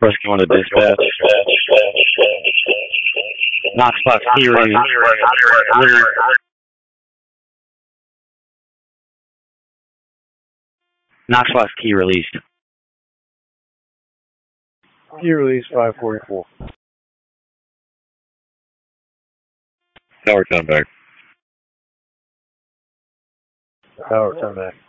Rescue on the dispatch. Knox Box key release. Knox Box key released. Key release 544. Tower, come back. Tower, turn back.